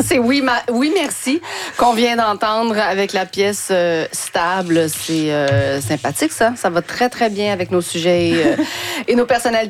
C'est oui, merci qu'on vient d'entendre avec la pièce Stable. C'est sympathique, ça. Ça va très, très bien avec nos sujets et nos personnalités.